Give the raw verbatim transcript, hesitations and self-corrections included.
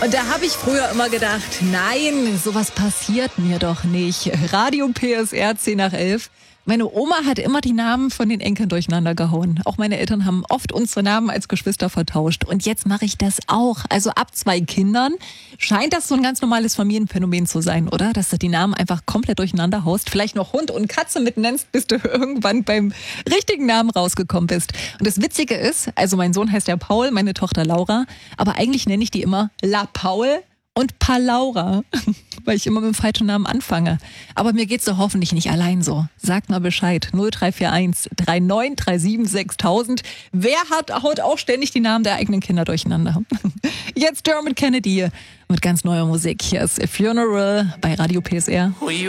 Und da habe ich früher immer gedacht, nein, sowas passiert mir doch nicht. Radio P S R zehn nach elf. Meine Oma hat immer die Namen von den Enkeln durcheinander gehauen. Auch meine Eltern haben oft unsere Namen als Geschwister vertauscht. Und jetzt mache ich das auch. Also ab zwei Kindern scheint das so ein ganz normales Familienphänomen zu sein, oder? Dass du die Namen einfach komplett durcheinander haust. Vielleicht noch Hund und Katze mit nennst, bis du irgendwann beim richtigen Namen rausgekommen bist. Und das Witzige ist, also mein Sohn heißt ja Paul, meine Tochter Laura. Aber eigentlich nenne ich die immer La Paul und Palaura, weil ich immer mit dem falschen Namen anfange. Aber mir geht's doch hoffentlich nicht allein so. Sagt mal Bescheid. null drei vier eins drei neun drei sieben sechstausend. Wer hat, haut auch ständig die Namen der eigenen Kinder durcheinander? Jetzt Dermot Kennedy mit ganz neuer Musik. Hier ist A Funeral bei Radio P S R.